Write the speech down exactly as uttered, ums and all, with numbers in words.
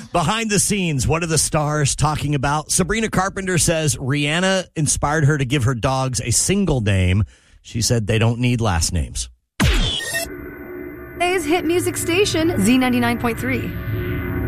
Behind the scenes, what are the stars talking about? Sabrina Carpenter says Rihanna inspired her to give her dogs a single name. She said they don't need last names. Today's hit music station, Z ninety-nine point three.